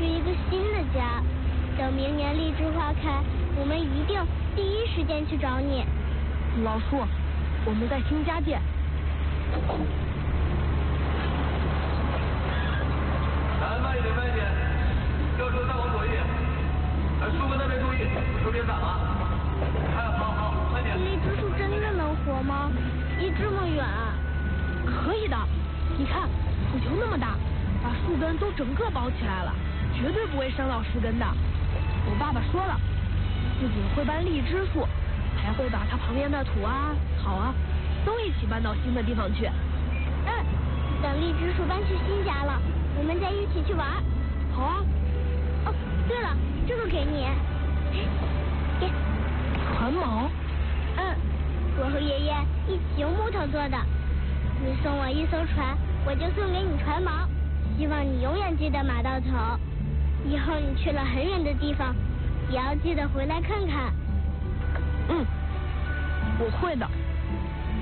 是一个新的家。等明年荔枝花开，我们一定第一时间去找你。 老树，我们在新家见。 慢一点，慢一点，轿车再往左一点。树根那边注意，有点挡啊。好，慢点。 荔枝树真的能活吗？离这么远。 可以的，你看，土球那么大，把树根都整个包起来了，绝对不会伤到树根的。我爸爸说了，不仅会搬荔枝树，还会把它旁边的土啊、草啊，都一起搬到新的地方去。 等荔枝树搬去新家了，我们再一起去玩。 好啊。 哦，对了，这个给你。给。 船锚。 我和爷爷一起用木头做的。你送我一艘船，我就送给你船锚。希望你永远记得马到头。以后你去了很远的地方，也要记得回来看看。 我会的。